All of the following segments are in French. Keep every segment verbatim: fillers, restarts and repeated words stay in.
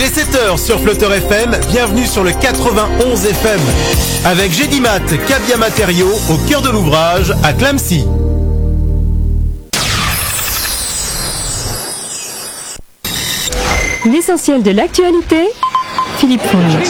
Il est sept heures sur Flutter F M, bienvenue sur le quatre-vingt-onze F M. Avec Gédimat, Cabia Matériaux, au cœur de l'ouvrage, à Clamecy. L'essentiel de l'actualité, Philippe Fonge.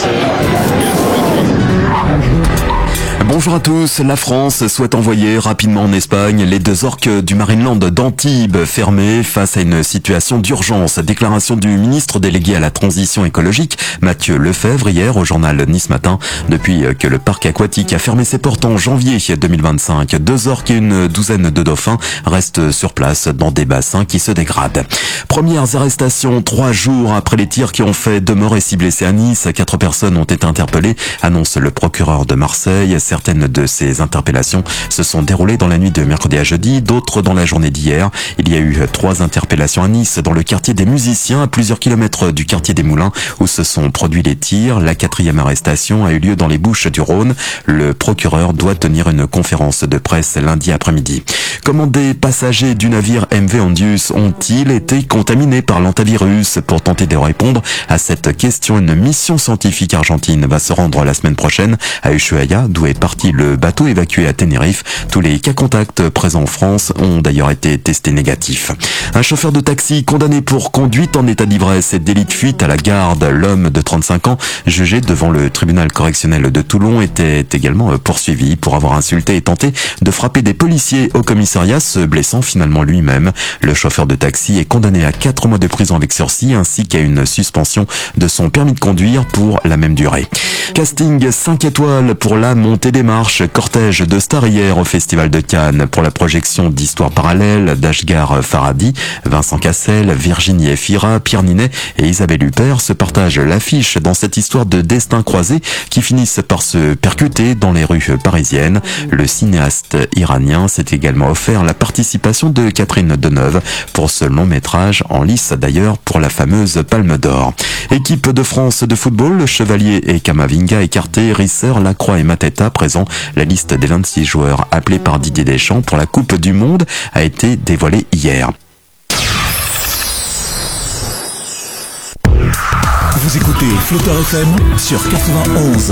Bonjour à tous. La France souhaite envoyer rapidement en Espagne les deux orques du Marineland d'Antibes fermés face à une situation d'urgence. Déclaration du ministre délégué à la transition écologique, Mathieu Lefebvre, hier au journal Nice Matin. Depuis que le parc aquatique a fermé ses portes en janvier deux mille vingt-cinq, deux orques et une douzaine de dauphins restent sur place dans des bassins qui se dégradent. Premières arrestations trois jours après les tirs qui ont fait deux morts et six blessés à Nice. Quatre personnes ont été interpellées, annonce le procureur de Marseille. Certaines de ces interpellations se sont déroulées dans la nuit de mercredi à jeudi, d'autres dans la journée d'hier. Il y a eu trois interpellations à Nice, dans le quartier des Musiciens, à plusieurs kilomètres du quartier des Moulins, où se sont produits les tirs. La quatrième arrestation a eu lieu dans les Bouches du Rhône. Le procureur doit tenir une conférence de presse lundi après-midi. Comment des passagers du navire M V Ondius ont-ils été contaminés par l'hantavirus? Pour tenter de répondre à cette question, une mission scientifique argentine va se rendre la semaine prochaine à Ushuaia, d'où est parti le bateau évacué à Tenerife. Tous les cas contacts présents en France ont d'ailleurs été testés négatifs. Un chauffeur de taxi condamné pour conduite en état d'ivresse et délit de fuite à la garde. L'homme de trente-cinq ans, jugé devant le tribunal correctionnel de Toulon, était également poursuivi pour avoir insulté et tenté de frapper des policiers au commissariat, se blessant finalement lui-même. Le chauffeur de taxi est condamné à quatre mois de prison avec sursis ainsi qu'à une suspension de son permis de conduire pour la même durée. Casting cinq étoiles pour la montée des marches. Cortège de stars hier au Festival de Cannes pour la projection d'Histoires parallèles d'Ashghar Farhadi, Vincent Cassel, Virginie Efira, Pierre Ninet et Isabelle Huppert se partagent l'affiche dans cette histoire de destin croisé qui finissent par se percuter dans les rues parisiennes. Le cinéaste iranien s'est également offert la participation de Catherine Deneuve pour ce long métrage, en lice d'ailleurs pour la fameuse Palme d'Or. Équipe de France de football, Chevalier et Kamavinga écartés, Risser, Lacroix et Mateta présents. La liste des vingt-six joueurs appelés par Didier Deschamps pour la Coupe du Monde a été dévoilée hier. Vous écoutez Flutter F M sur quatre-vingt-onze.